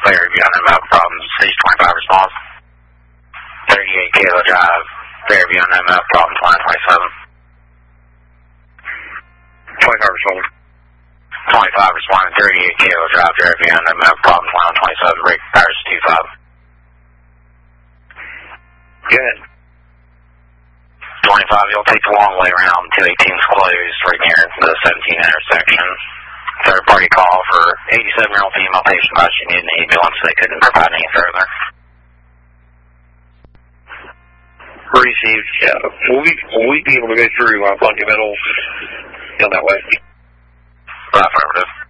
Fairview on them problems. Stage 25 response. 38 Kilo Drive. Fairview on them problems. Line 27. 25 responding. 25 responding. 38 Kilo Drive. Fairview on them problems. Line 27. Break Paris 25. Good. 25, you'll take the long way around. 218's closed right near the 17 intersection. Third party call for 87-year-old female patient thought she needed an ambulance. They couldn't provide any further. Received. Yeah. Will we be able to go through fundamental down that way? Affirmative.